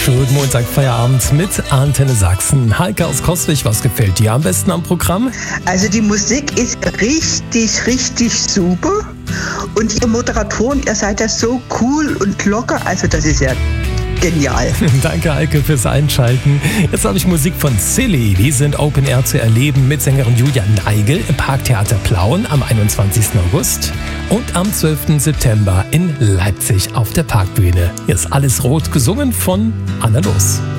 Guten Montag, Feierabend mit Antenne Sachsen. Heike aus Coswig, was gefällt dir am besten am Programm? Also die Musik ist richtig super. Und ihr Moderatoren, ihr seid ja so cool und locker. Also das ist ja genial. Danke, Heike, fürs Einschalten. Jetzt habe ich Musik von Silly. Die sind Open Air zu erleben mit Sängerin Julia Neigel im Parktheater Plauen am 21. August und am 12. September in Leipzig auf der Parkbühne. Hier ist Alles Rot, gesungen von Anna Loos.